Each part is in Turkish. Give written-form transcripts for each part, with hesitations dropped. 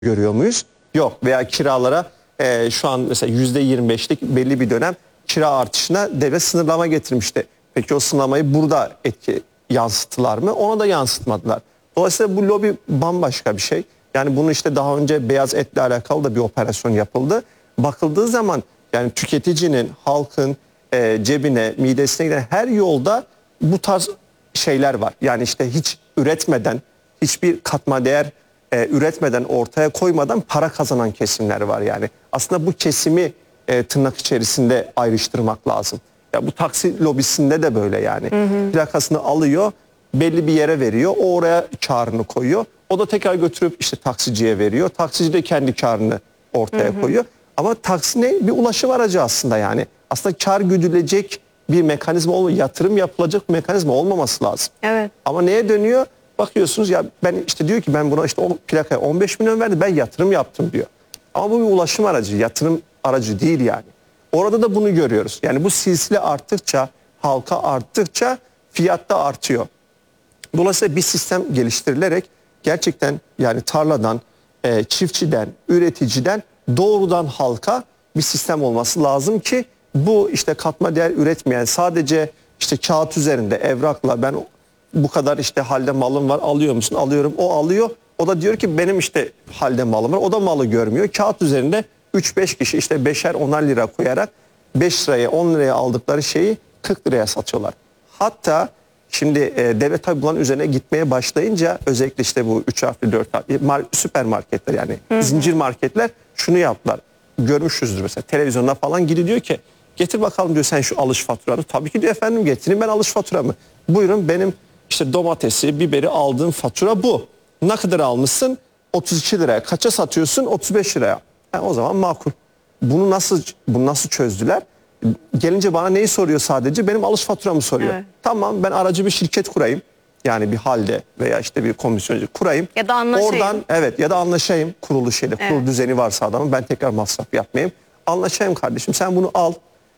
görüyor muyuz? Yok. Veya kiralara şu an mesela %25'lik belli bir dönem kira artışına devlet sınırlama getirmişti. Peki o sınırlamayı burada yansıttılar mı? Ona da yansıtmadılar. Dolayısıyla bu lobi bambaşka bir şey. Yani bunu işte daha önce beyaz etle alakalı da bir operasyon yapıldı. Bakıldığı zaman yani tüketicinin, halkın cebine, midesine giden her yolda bu tarz şeyler var. Yani işte hiç üretmeden, hiçbir katma değer üretmeden, ortaya koymadan para kazanan kesimler var yani. Aslında bu kesimi tırnak içerisinde ayrıştırmak lazım. Ya bu taksi lobisinde de böyle yani. Plakasını alıyor, belli bir yere veriyor, o oraya karını koyuyor. O da tekrar götürüp işte taksiciye veriyor. Taksici de kendi karını ortaya koyuyor. Ama taksi ne? Bir ulaşım aracı aslında yani. Aslında kar güdülecek bir mekanizma olmuyor. Yatırım yapılacak bir mekanizma olmaması lazım. Evet. Ama neye dönüyor? Bakıyorsunuz ya ben işte diyor ki ben buna işte o plakaya 15 milyon verdim, ben yatırım yaptım diyor. Ama bu bir ulaşım aracı, yatırım aracı değil yani. Orada da bunu görüyoruz. Yani bu silsile arttıkça, halka arttıkça fiyat da artıyor. Dolayısıyla bir sistem geliştirilerek gerçekten yani tarladan, çiftçiden, üreticiden doğrudan halka bir sistem olması lazım ki bu işte katma değer üretmeyen sadece işte kağıt üzerinde evrakla ben bu kadar işte halde malım var alıyor musun? Alıyorum. O alıyor. O da diyor ki benim işte halde malım var. O da malı görmüyor. Kağıt üzerinde 3-5 kişi işte 5'er 10'ar lira koyarak 5 liraya 10 liraya aldıkları şeyi 40 liraya satıyorlar. Hatta şimdi devlet tabi bunların üzerine gitmeye başlayınca özellikle işte bu 3 harfli 4 harfli süpermarketler yani zincir marketler şunu yaptılar. Görmüşüzdür mesela televizyonda falan gidiyor ki getir bakalım diyor sen şu alış faturanı. Tabii ki diyor efendim getireyim ben alış faturamı. Buyurun benim işte domatesi, biberi aldığım fatura bu. Ne kadar almışsın? 32 liraya. Kaça satıyorsun? 35 liraya. O zaman makul. Bunu nasıl çözdüler? Gelince bana neyi soruyor sadece? Benim alış faturamı soruyor. Evet. Tamam ben aracı bir şirket kurayım. Yani bir halde veya işte bir komisyoncu kurayım. Ya da anlaşayım. Oradan evet ya da anlaşayım kurulu şeyle. Evet. Kurul düzeni varsa adamın ben tekrar masraf yapmayayım. Anlaşayım kardeşim sen bunu al.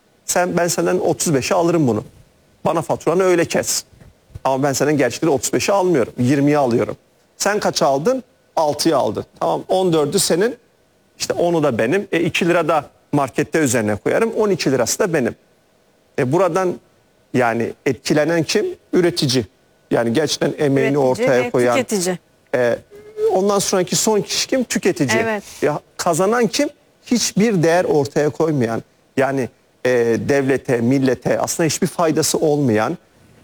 Ben senden 35'e alırım bunu. Bana faturanı öyle kes. Ama ben senden gerçekten 35'i almıyorum. 20'yi alıyorum. Sen kaç aldın? 6'yı aldın. Tamam 14'ü senin. İşte 10'u da benim. 2 lira da markette üzerine koyarım. 12 lirası da benim. Buradan yani etkilenen kim? Üretici. Yani gerçekten emeğini Üretici ortaya koyan. Tüketici. Ondan sonraki son kişi kim? Tüketici. Evet. Kazanan kim? Hiçbir değer ortaya koymayan. Yani devlete, millete aslında hiçbir faydası olmayan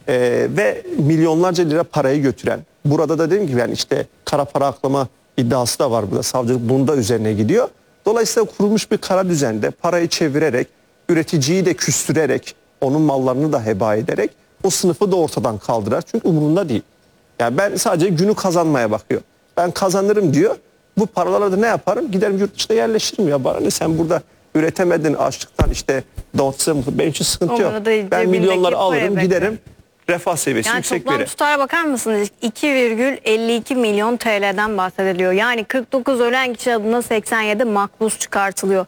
ve milyonlarca lira parayı götüren. Burada da dediğim gibi yani işte kara para aklama iddiası da var burada. Savcılık bunun da üzerine gidiyor. Dolayısıyla kurulmuş bir kara düzende parayı çevirerek, üreticiyi de küstürerek, onun mallarını da heba ederek o sınıfı da ortadan kaldırar. Çünkü umurunda değil. Yani ben sadece günü kazanmaya bakıyor. Ben kazanırım diyor. Bu paralarla da ne yaparım? Giderim yurt dışına yerleşirim ya. Bana ne sen burada üretemedin açlıktan işte benim için sıkıntı yok. Ben milyonları alırım giderim. Refah seviyesi yani yüksek toplam veri. tutara bakar mısınız? 2,52 milyon TL'den bahsediliyor. Yani 49 ölen kişi adına 87 makbuz çıkartılıyor.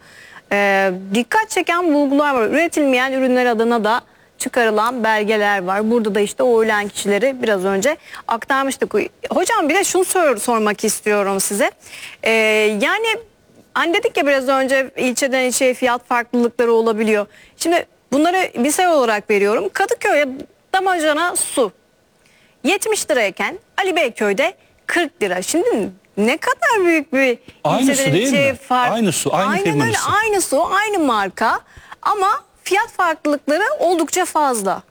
Dikkat çeken bulgular var. Üretilmeyen ürünler adına da çıkarılan belgeler var. Burada da işte o ölen kişileri biraz önce aktarmıştık. Hocam bir de şunu sormak istiyorum size. Yani hani dedik ya biraz önce ilçeden ilçeye fiyat farklılıkları olabiliyor. Şimdi bunları misal olarak veriyorum. Kadıköy'e damacana su 70 lirayken Ali Beyköy'de 40 lira. Şimdi ne kadar büyük bir aynı su değil mi? Fark. Aynı su, aynı firmanın öyle, su. aynı su, aynı marka ama fiyat farklılıkları oldukça fazla.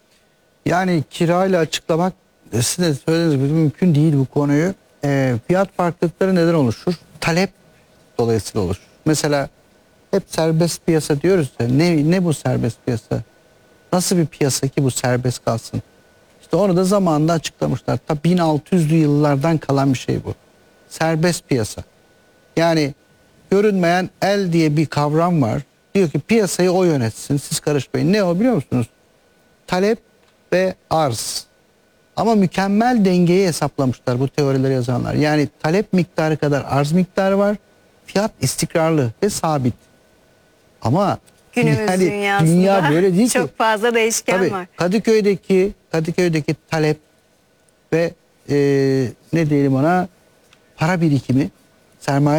Yani kirayla açıklamak siz de söylediğiniz gibi mümkün değil bu konuyu. Fiyat farklılıkları neden oluşur? Talep dolayısıyla oluşur. Mesela hep serbest piyasa diyoruz ya. Ne bu serbest piyasa? Nasıl bir piyasa ki bu serbest kalsın? İşte onu da zamanında açıklamışlar. Ta 1600'lü yıllardan kalan bir şey bu. Serbest piyasa. Yani görünmeyen el diye bir kavram var. Diyor ki piyasayı o yönetsin. Siz karışmayın. Ne o biliyor musunuz? Talep ve arz. Ama mükemmel dengeyi hesaplamışlar bu teorileri yazanlar. Yani talep miktarı kadar arz miktarı var. Fiyat istikrarlı ve sabit. Ama Günümüz yani dünyasında dünya böyle değil çok ki. fazla değişken Tabii, var. Kadıköy'deki talep ve ne diyelim ona para birikimi sermaye